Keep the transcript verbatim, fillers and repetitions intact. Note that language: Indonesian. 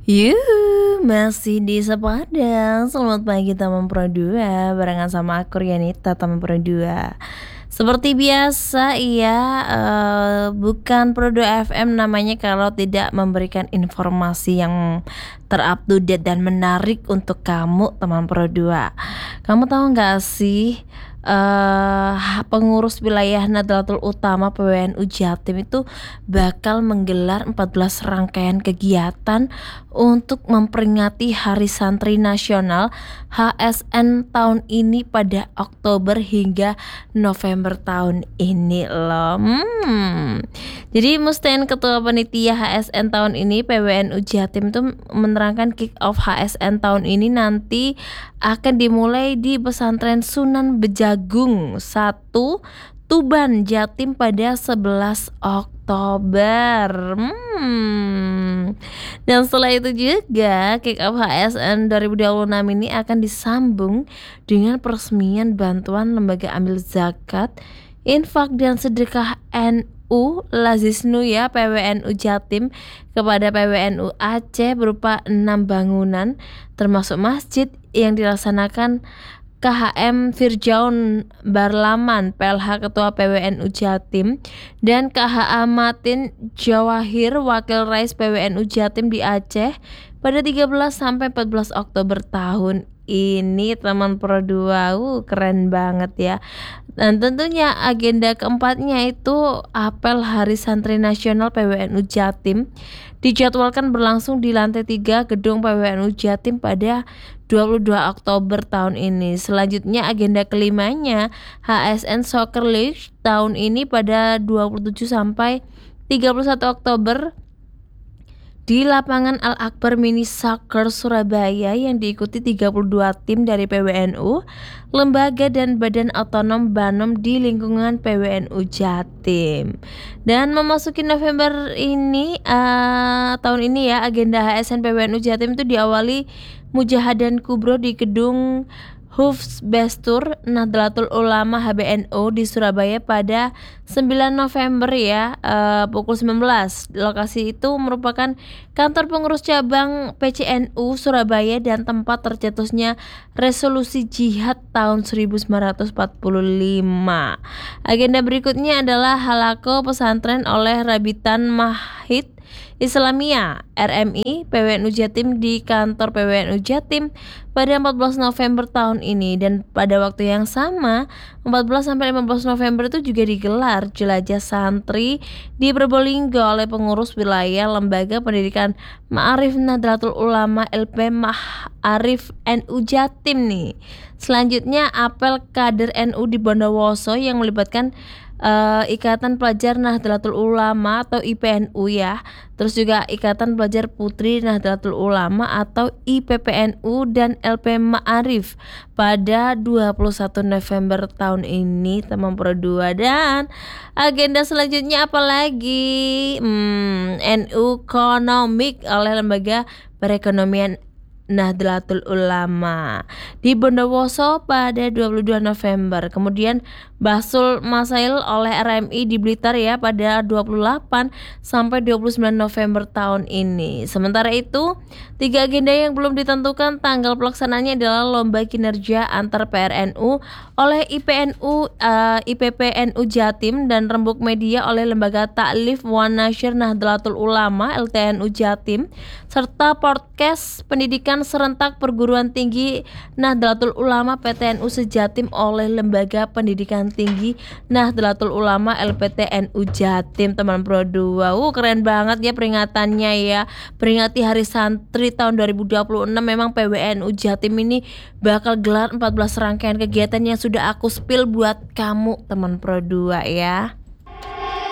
Yuhu, masih di Sepadang. Selamat pagi teman Pro dua, barengan sama aku Rianita teman Pro dua. Seperti biasa iya, eee, bukan Pro dua F M namanya kalau tidak memberikan informasi yang ter-up-to-date dan menarik untuk kamu teman Pro dua. Kamu tahu nggak sih, eee, pengurus wilayah Nahdlatul Ulama P W N U Jatim itu bakal menggelar empat belas rangkaian kegiatan untuk memperingati Hari Santri Nasional H S N tahun ini pada Oktober hingga November tahun ini loh. Hmm. Jadi Musten Ketua Panitia H S N tahun ini P W N U Jatim itu menerangkan kick off H S N tahun ini nanti akan dimulai di Pesantren Sunan Bejagung satu Tuban, Jatim pada sebelas Oktober. Hmm. Dan setelah itu juga kick off H S N dua ribu dua puluh enam ini akan disambung dengan peresmian bantuan lembaga amil zakat, infak dan sedekah N U Lazisnu ya P W N U Jatim kepada P W N U Aceh berupa enam bangunan termasuk masjid yang dilaksanakan K H M Firjaun Barlaman P L H Ketua P W N U Jatim dan K H A Matin Jawahir Wakil Rais P W N U Jatim di Aceh pada tiga belas sampai empat belas Oktober tahun ini teman Pro dua. Uh, keren banget ya. Dan tentunya agenda keempatnya itu apel Hari Santri Nasional P W N U Jatim dijadwalkan berlangsung di lantai tiga gedung P W N U Jatim pada dua puluh dua Oktober tahun ini. Selanjutnya agenda kelimanya H S N Soccer League tahun ini pada dua puluh tujuh sampai tiga puluh satu Oktober di lapangan Al-Akbar Mini Soccer Surabaya yang diikuti tiga puluh dua tim dari P W N U, lembaga dan badan otonom Banom di lingkungan P W N U Jatim. Dan memasuki November ini uh, tahun ini ya, agenda H S N P W N U Jatim itu diawali Mujahadan Kubro di gedung Hufz Bestur Nahdlatul Ulama H B N U di Surabaya pada sembilan November ya, uh, pukul sembilan belas. Lokasi itu merupakan kantor pengurus cabang P C N U Surabaya dan tempat tercetusnya resolusi jihad tahun seribu sembilan ratus empat puluh lima. Agenda berikutnya adalah halako pesantren oleh Rabitan Mahid Islamiyah R M I P W N U Jatim di kantor P W N U Jatim pada empat belas November tahun ini. Dan pada waktu yang sama empat belas sampai lima belas November itu juga digelar jelajah santri di Probolinggo oleh pengurus wilayah Lembaga Pendidikan Ma'arif Nahdlatul Ulama L P Ma'arif N U Jatim nih. Selanjutnya apel kader N U di Bondowoso yang melibatkan Uh, Ikatan Pelajar Nahdlatul Ulama atau I P N U ya. Terus juga Ikatan Pelajar Putri Nahdlatul Ulama atau I P P N U dan L P Ma'arif pada dua puluh satu November tahun ini teman Pro dua. Dan agenda selanjutnya apa lagi? Hmm, N U Ekonomik oleh Lembaga Perekonomian Nahdlatul Ulama di Bondowoso pada dua puluh dua November. Kemudian Basul Masail oleh R M I di Blitar ya pada dua puluh delapan sampai dua puluh sembilan November tahun ini. Sementara itu, tiga agenda yang belum ditentukan tanggal pelaksanaannya adalah lomba kinerja antar P R N U oleh I P N U, uh, I P P N U Jatim dan rembuk media oleh Lembaga Ta'lif Wan Nasyr Nahdlatul Ulama L T N U Jatim serta podcast pendidikan serentak perguruan tinggi Nahdlatul Ulama P T N U Sejatim oleh Lembaga Pendidikan Tinggi Nahdlatul Ulama L P T N U Jatim teman Pro dua. Uh, keren banget ya peringatannya ya. Peringati Hari Santri tahun dua ribu dua puluh enam memang P W N U Jatim ini bakal gelar empat belas rangkaian kegiatan yang sudah aku spill buat kamu teman Pro dua ya.